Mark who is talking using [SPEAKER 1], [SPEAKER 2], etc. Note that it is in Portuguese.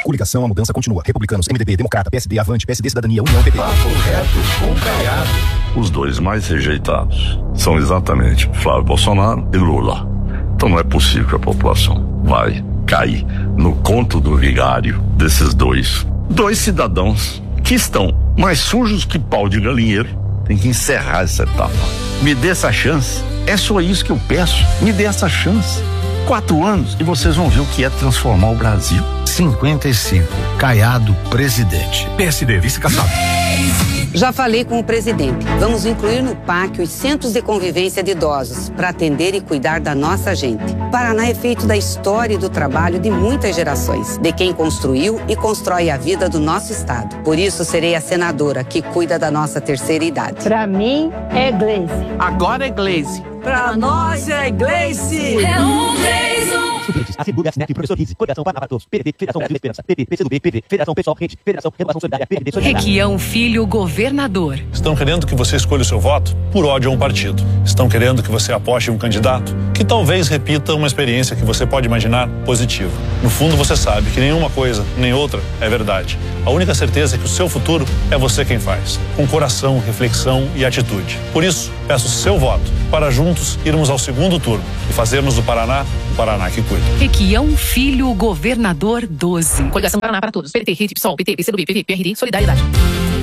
[SPEAKER 1] Coligação, a mudança continua. Republicanos, MDB, Democrata, PSD, Avante, PSD, Cidadania, União, PP.
[SPEAKER 2] Papo reto com Caiado.
[SPEAKER 3] Os dois mais rejeitados são exatamente Flávio Bolsonaro e Lula. Então não é possível que a população vai cair no conto do vigário desses dois cidadãos que estão mais sujos que pau de galinheiro. Tem que encerrar essa etapa. Me dê essa chance. É só isso que eu peço. Me dê essa chance. 4 anos e vocês vão ver o que é transformar o Brasil.
[SPEAKER 4] 55. Caiado, presidente.
[SPEAKER 1] PSD, vice-caçado.
[SPEAKER 5] Já falei com o presidente. Vamos incluir no PAC os centros de convivência de idosos para atender e cuidar da nossa gente. Paraná é feito da história e do trabalho de muitas gerações, de quem construiu e constrói a vida do nosso estado. Por isso, serei a senadora que cuida da nossa terceira idade.
[SPEAKER 6] Pra mim, é Gleice.
[SPEAKER 7] Agora é Gleice.
[SPEAKER 6] Pra nós é Gleice.
[SPEAKER 8] É um Gleice.
[SPEAKER 9] Suplentes, Assegura, Snap, Professor Rizzi, Coligação Paraná para Todos, PDT, Federação Brasil Esperança, PP, PCdoB, PV, Federação Pessoal Rede, Federação Renovação Solidária, PDT, Solidariedade.
[SPEAKER 10] Requião Filho, governador.
[SPEAKER 11] Estão querendo que você escolha o seu voto por ódio a um partido. Estão querendo que você aposte em um candidato que talvez repita uma experiência que você pode imaginar positiva. No fundo, você sabe que nenhuma coisa, nem outra, é verdade. A única certeza é que o seu futuro é você quem faz, com coração, reflexão e atitude. Por isso, peço seu voto para juntos irmos ao segundo turno e fazermos do Paraná o Paraná que cuida.
[SPEAKER 10] Requião Filho, governador 12.
[SPEAKER 8] Coligação Paraná para Todos. PDT, Rede, PSOL, PT, PCdoB, PV, PRD, Solidariedade.